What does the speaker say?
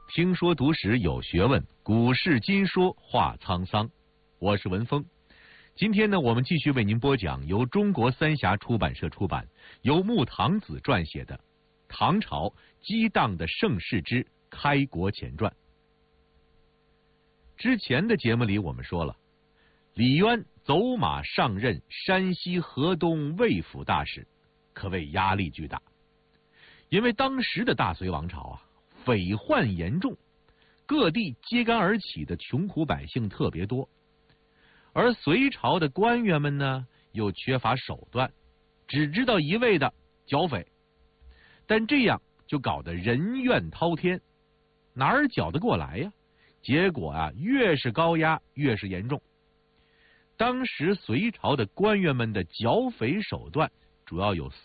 听说读史有学问，古事今说话沧桑。我是文峰。今天呢，我们继续为您播讲由中国三峡出版社出版、由穆唐子撰写的《唐朝激荡的盛世之开国前传》。之前的节目里我们说了，李渊走马上任山西河东卫府大使，可谓压力巨大。因为当时的大隋王朝啊，匪患严重，各地揭竿而起的穷苦百姓特别多，而隋朝的官员们呢，又缺乏手段，只知道一味的剿匪，但这样就搞得人怨滔天，哪儿剿得过来呀？结果啊，越是高压越是严重。当时隋朝的官员们的剿匪手段主要有